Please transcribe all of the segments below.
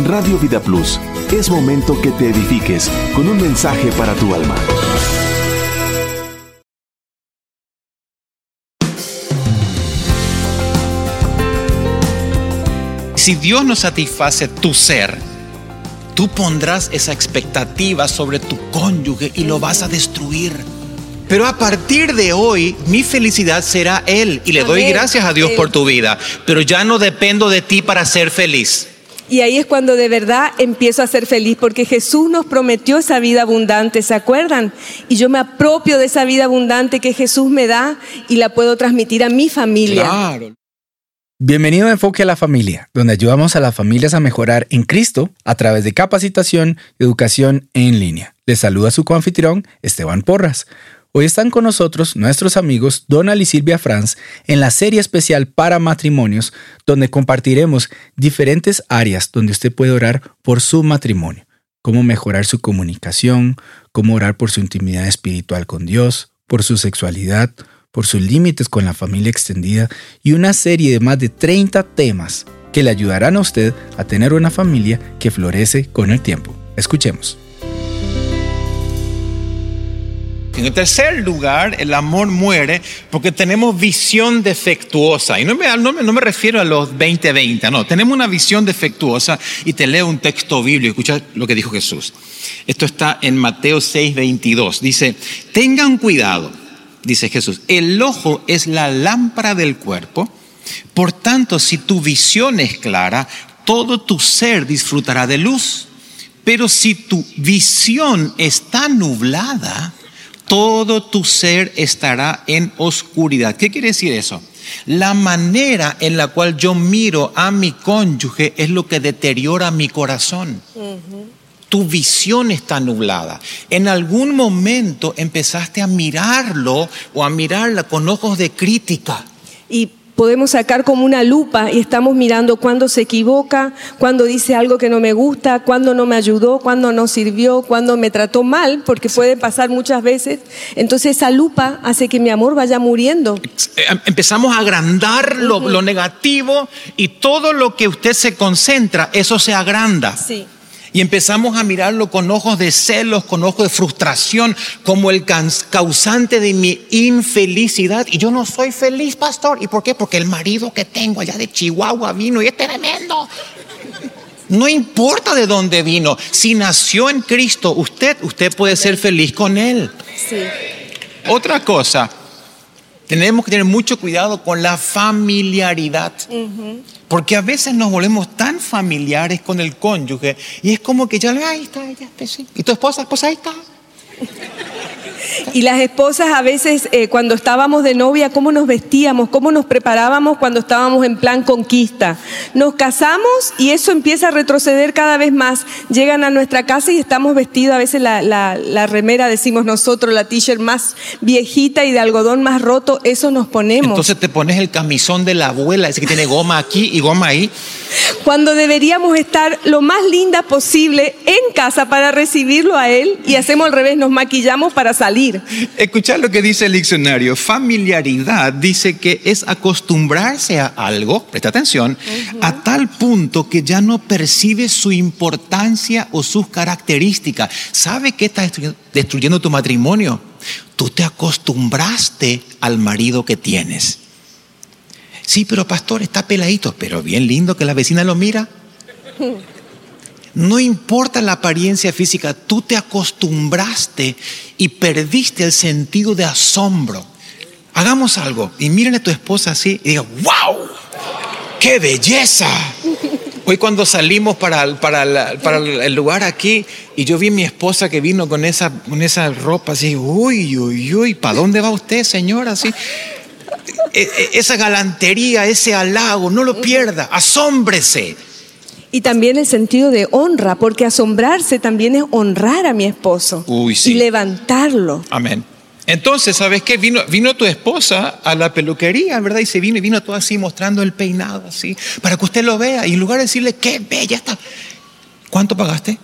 Radio Vida Plus, es momento que te edifiques con un mensaje para tu alma. Si Dios no satisface tu ser, tú pondrás esa expectativa sobre tu cónyuge y lo vas a destruir. Pero a partir de hoy, mi felicidad será Él. Y le doy gracias a Dios por tu vida. Pero ya no dependo de ti para ser feliz. Y ahí es cuando de verdad empiezo a ser feliz, porque Jesús nos prometió esa vida abundante, ¿se acuerdan? Y yo me apropio de esa vida abundante que Jesús me da y la puedo transmitir a mi familia. Claro. Bienvenido a Enfoque a la Familia, donde ayudamos a las familias a mejorar en Cristo a través de capacitación y educación en línea. Les saluda su coanfitrión, Esteban Porras. Hoy están con nosotros nuestros amigos Donald y Silvia Franz en la serie especial para matrimonios, donde compartiremos diferentes áreas donde usted puede orar por su matrimonio, cómo mejorar su comunicación, cómo orar por su intimidad espiritual con Dios, por su sexualidad, por sus límites con la familia extendida y una serie de más de 30 temas que le ayudarán a usted a tener una familia que florece con el tiempo. Escuchemos. En el tercer lugar, el amor muere porque tenemos visión defectuosa. Y no me refiero a los 20-20, no. Tenemos una visión defectuosa y te leo un texto bíblico. Escucha lo que dijo Jesús. Esto está en Mateo 6:22. Dice, tengan cuidado, dice Jesús. El ojo es la lámpara del cuerpo. Por tanto, si tu visión es clara, todo tu ser disfrutará de luz. Pero si tu visión está nublada, todo tu ser estará en oscuridad. ¿Qué quiere decir eso? La manera en la cual yo miro a mi cónyuge es lo que deteriora mi corazón. Tu visión está nublada. En algún momento empezaste a mirarlo o a mirarla con ojos de crítica. Y podemos sacar como una lupa y estamos mirando cuándo se equivoca, cuándo dice algo que no me gusta, cuándo no me ayudó, cuándo no sirvió, cuándo me trató mal, porque puede pasar muchas veces. Entonces esa lupa hace que mi amor vaya muriendo. Empezamos a agrandar lo negativo y todo lo que usted se concentra, eso se agranda. Sí. Y empezamos a mirarlo con ojos de celos, con ojos de frustración, como el causante de mi infelicidad. Y yo no soy feliz, pastor. ¿Y por qué? Porque el marido que tengo allá de Chihuahua vino y es tremendo. No importa de dónde vino. Si nació en Cristo, usted puede ser feliz con Él. Sí. Otra cosa, tenemos que tener mucho cuidado con la familiaridad. Porque a veces nos volvemos tan familiares con el cónyuge y es como que ya, ahí está, ella, sí. ¿Y tu esposa? Pues ahí está. Y las esposas a veces cuando estábamos de novia, ¿cómo nos vestíamos? ¿Cómo nos preparábamos cuando estábamos en plan conquista? Nos casamos y eso empieza a retroceder cada vez más. Llegan a nuestra casa y estamos vestidos, a veces la remera, decimos nosotros, la t-shirt más viejita y de algodón más roto, eso nos ponemos. Entonces te pones el camisón de la abuela, ese que tiene goma aquí y goma ahí. Cuando deberíamos estar lo más linda posible en casa para recibirlo a él y hacemos al revés, nos maquillamos para salir. Escuchad lo que dice el diccionario. Familiaridad dice que es acostumbrarse a algo, presta atención, a tal punto que ya no percibes su importancia o sus características. ¿Sabe qué está destruyendo tu matrimonio? Tú te acostumbraste al marido que tienes. Sí, pero pastor, está peladito, pero bien lindo que la vecina lo mira. No importa la apariencia física, tú te acostumbraste y perdiste el sentido de asombro. Hagamos algo y miren a tu esposa así y digan, ¡wow! ¡Qué belleza! Hoy cuando salimos para el lugar aquí y yo vi a mi esposa que vino con esa ropa así, uy, ¿para dónde va usted, señora? Así. Esa galantería, ese halago, no lo pierda, asómbrese. Y también el sentido de honra, porque asombrarse también es honrar a mi esposo. Sí. Y levantarlo. Amén. Entonces, ¿sabes qué? Vino tu esposa a la peluquería, ¿verdad? Y se vino todo así mostrando el peinado, así, para que usted lo vea. Y en lugar de decirle, qué bella está. ¿Cuánto pagaste?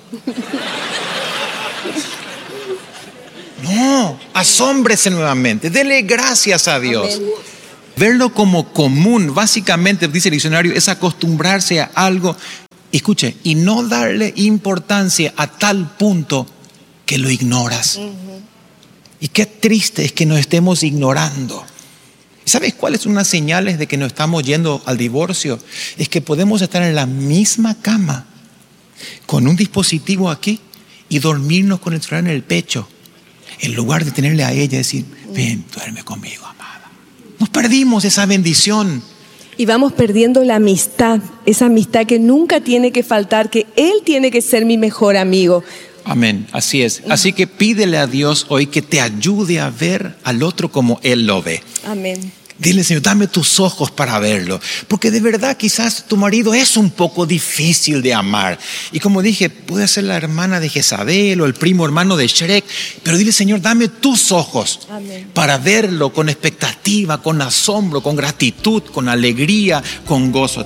No, asómbrese nuevamente. Dele gracias a Dios. Amén. Verlo como común, básicamente, dice el diccionario, es acostumbrarse a algo escuche, y no darle importancia a tal punto que lo ignoras. Y qué triste es que nos estemos ignorando. ¿Sabes cuáles son las señales de que nos estamos yendo al divorcio? Es que podemos estar en la misma cama con un dispositivo aquí y dormirnos con el celular en el pecho, en lugar de tenerle a ella y decir, ven, duerme conmigo, amada. Nos perdimos esa bendición. Y vamos perdiendo la amistad, esa amistad que nunca tiene que faltar, que Él tiene que ser mi mejor amigo. Amén, así es. Así que pídele a Dios hoy que te ayude a ver al otro como Él lo ve. Amén. Dile, Señor, dame tus ojos para verlo. Porque de verdad quizás tu marido es un poco difícil de amar. Y como dije, puede ser la hermana de Jezabel o el primo hermano de Shrek. Pero dile, Señor, dame tus ojos. Amén. Para verlo con expectativa, con asombro, con gratitud, con alegría, con gozo.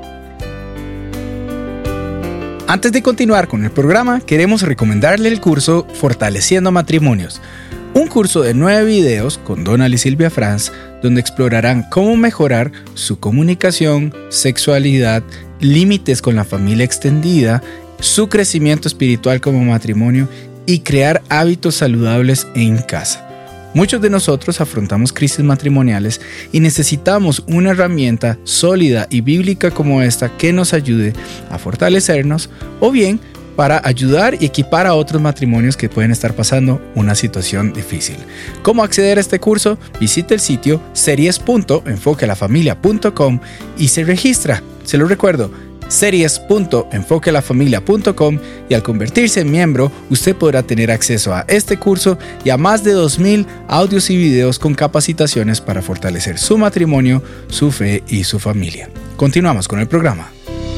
Antes de continuar con el programa, queremos recomendarle el curso Fortaleciendo Matrimonios. Un curso de 9 videos con Donald y Silvia Franz, donde explorarán cómo mejorar su comunicación, sexualidad, límites con la familia extendida, su crecimiento espiritual como matrimonio y crear hábitos saludables en casa. Muchos de nosotros afrontamos crisis matrimoniales y necesitamos una herramienta sólida y bíblica como esta que nos ayude a fortalecernos o bien para ayudar y equipar a otros matrimonios que pueden estar pasando una situación difícil. ¿Cómo acceder a este curso? Visite el sitio series.enfoquealafamilia.com y se registra. Se lo recuerdo, series.enfoquealafamilia.com, y al convertirse en miembro, usted podrá tener acceso a este curso y a más de 2,000 audios y videos con capacitaciones para fortalecer su matrimonio, su fe y su familia. Continuamos con el programa.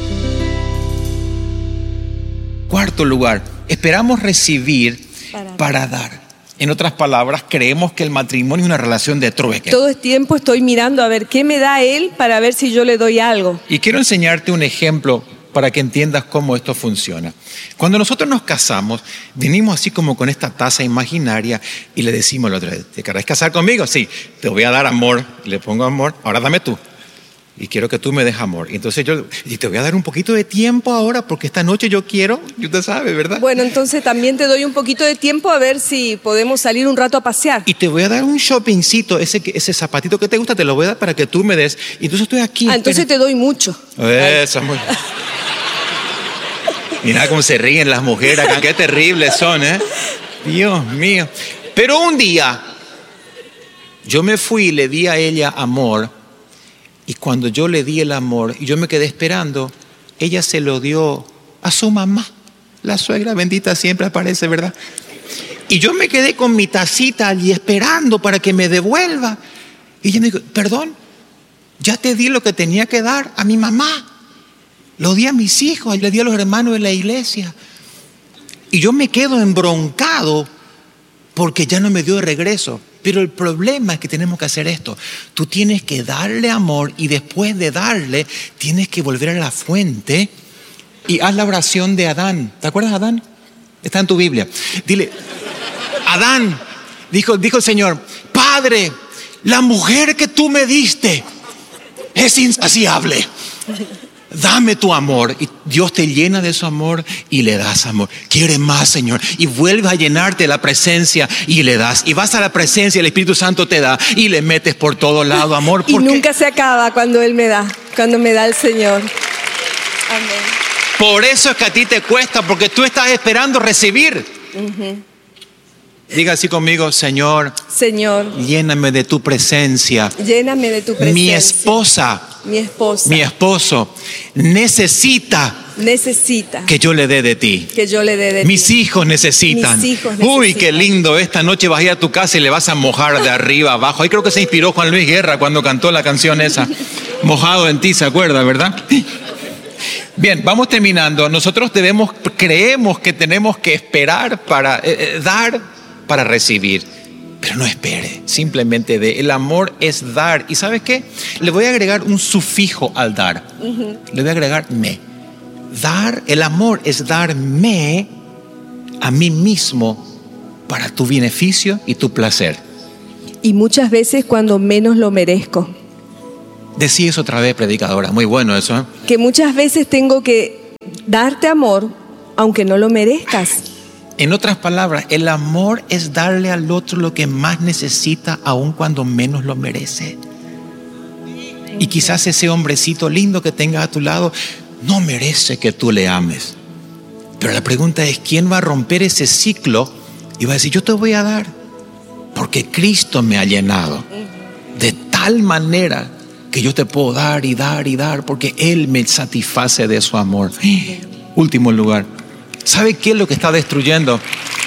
Cuarto lugar, esperamos recibir para dar. En otras palabras, creemos que el matrimonio es una relación de trueque. Todo el tiempo estoy mirando a ver qué me da Él para ver si yo le doy algo. Y quiero enseñarte un ejemplo para que entiendas cómo esto funciona. Cuando nosotros nos casamos, venimos así como con esta taza imaginaria y le decimos al otro, ¿te querés casar conmigo? Sí, te voy a dar amor. Le pongo amor, ahora dame tú. Y quiero que tú me des amor. Entonces y te voy a dar un poquito de tiempo ahora porque esta noche yo quiero, y usted sabe, ¿verdad? Bueno, entonces también te doy un poquito de tiempo a ver si podemos salir un rato a pasear. Y te voy a dar un shoppingcito, ese zapatito que te gusta, te lo voy a dar para que tú me des. Y entonces estoy aquí. Entonces te doy mucho. Eso es muy... Mira cómo se ríen las mujeres acá, qué terribles son, ¿eh? Dios mío. Pero un día, yo me fui y le di a ella amor. Y cuando yo le di el amor y yo me quedé esperando, ella se lo dio a su mamá. La suegra bendita siempre aparece, ¿verdad? Y yo me quedé con mi tacita allí esperando para que me devuelva. Y ella me dijo, perdón, ya te di lo que tenía que dar a mi mamá. Lo di a mis hijos, le di a los hermanos de la iglesia. Y yo me quedo embroncado porque ya no me dio de regreso. Pero el problema es que tenemos que hacer esto. Tú tienes que darle amor y después de darle, tienes que volver a la fuente y haz la oración de Adán. ¿Te acuerdas de Adán? Está en tu Biblia. Dile, Adán, dijo el Señor, Padre, la mujer que tú me diste es insaciable. Dame tu amor. Y Dios te llena de su amor y le das amor. Quiere más, Señor. Y vuelves a llenarte de la presencia y le das. Y vas a la presencia, el Espíritu Santo te da y le metes por todo lado amor. Y nunca se acaba cuando Él me da, cuando me da el Señor. Amén. Por eso es que a ti te cuesta, porque tú estás esperando recibir. Diga así conmigo, Señor, lléname de tu presencia. Lléname de tu presencia. Mi esposo necesita que yo le dé de ti. Mis hijos necesitan. Uy, qué lindo, esta noche vas a ir a tu casa y le vas a mojar de arriba abajo. Ahí creo que se inspiró Juan Luis Guerra cuando cantó la canción esa. Mojado en ti, ¿se acuerda, verdad? Bien, vamos terminando. Nosotros creemos que tenemos que esperar para dar para recibir, pero no espere, simplemente dé. El amor es dar. ¿Y sabes qué? Le voy a agregar un sufijo al dar. Le voy a agregar me. Dar, el amor es darme a mí mismo para tu beneficio y tu placer. Y muchas veces cuando menos lo merezco. Decí eso otra vez, predicadora. Muy bueno eso, ¿eh? Que muchas veces tengo que darte amor aunque no lo merezcas. En otras palabras, el amor es darle al otro lo que más necesita, aun cuando menos lo merece. Y quizás ese hombrecito lindo que tengas a tu lado no merece que tú le ames. Pero la pregunta es, ¿quién va a romper ese ciclo y va a decir, yo te voy a dar? Porque Cristo me ha llenado de tal manera que yo te puedo dar y dar y dar, porque Él me satisface de su amor. Último lugar, ¿sabe qué es lo que está destruyendo?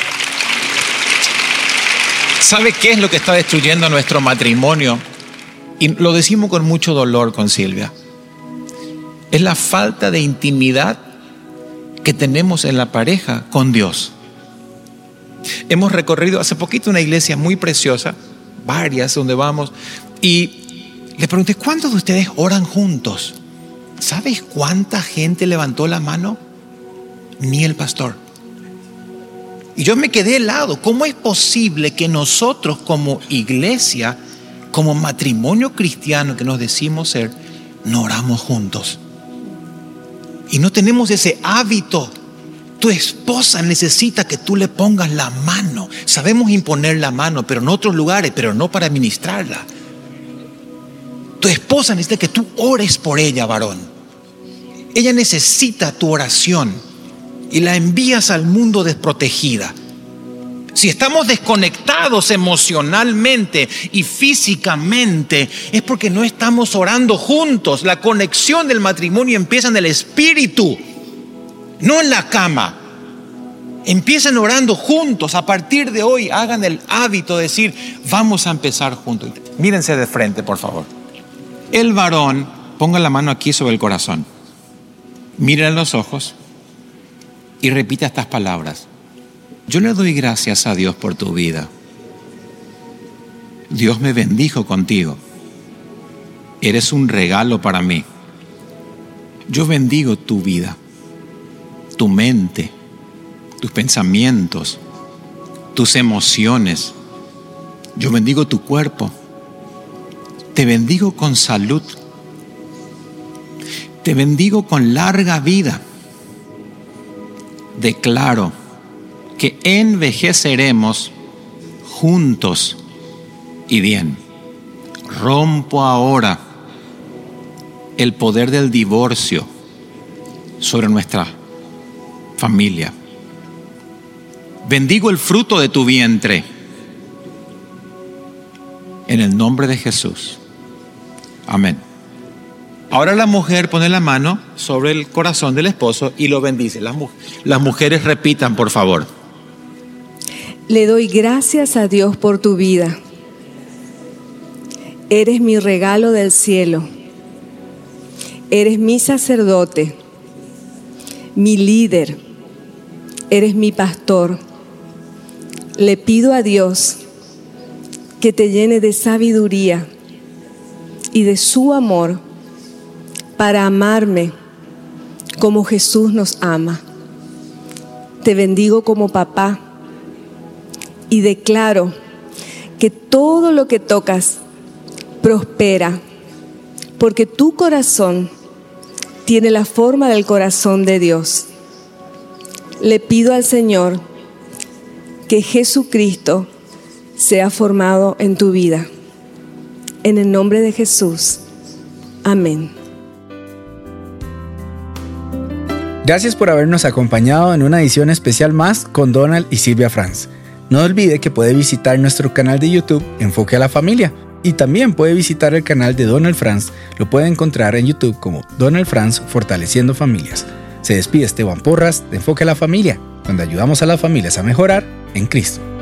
¿Sabe qué es lo que está destruyendo nuestro matrimonio? Y lo decimos con mucho dolor con Silvia. Es la falta de intimidad que tenemos en la pareja con Dios. Hemos recorrido hace poquito una iglesia muy preciosa, varias donde vamos, y le pregunté, ¿cuántos de ustedes oran juntos? ¿Sabes cuánta gente levantó la mano? Ni el pastor. Y yo me quedé helado. ¿Cómo es posible que nosotros como iglesia, como matrimonio cristiano que nos decimos ser, no oramos juntos? Y no tenemos ese hábito. Tu esposa necesita que tú le pongas la mano. Sabemos imponer la mano, pero en otros lugares, pero no para ministrarla. Tu esposa necesita que tú ores por ella, varón. Ella necesita tu oración y la envías al mundo desprotegida. Si estamos desconectados emocionalmente y físicamente, es porque no estamos orando juntos. La conexión del matrimonio empieza en el espíritu, no en la cama. Empiecen orando juntos. A partir de hoy, hagan el hábito de decir, vamos a empezar juntos. Mírense de frente, por favor. El varón, ponga la mano aquí sobre el corazón. Miren los ojos y repita estas palabras. Yo le doy gracias a Dios por tu vida. Dios me bendijo contigo. Eres un regalo para mí. Yo bendigo tu vida, tu mente, tus pensamientos, tus emociones. Yo bendigo tu cuerpo. Te bendigo con salud. Te bendigo con larga vida. Declaro que envejeceremos juntos y bien. Rompo ahora el poder del divorcio sobre nuestra familia. Bendigo el fruto de tu vientre en el nombre de Jesús. Amén. Ahora la mujer pone la mano sobre el corazón del esposo y lo bendice. Las mujeres repitan, por favor. Le doy gracias a Dios por tu vida. Eres mi regalo del cielo. Eres mi sacerdote, mi líder. Eres mi pastor. Le pido a Dios que te llene de sabiduría y de su amor para amarme como Jesús nos ama. Te bendigo como papá y declaro que todo lo que tocas prospera, porque tu corazón tiene la forma del corazón de Dios. Le pido al Señor que Jesucristo sea formado en tu vida. En el nombre de Jesús. Amén. Gracias por habernos acompañado en una edición especial más con Donald y Silvia Franz. No olvide que puede visitar nuestro canal de YouTube Enfoque a la Familia y también puede visitar el canal de Donald Franz. Lo puede encontrar en YouTube como Donald Franz Fortaleciendo Familias. Se despide Esteban Porras de Enfoque a la Familia, donde ayudamos a las familias a mejorar en Cristo.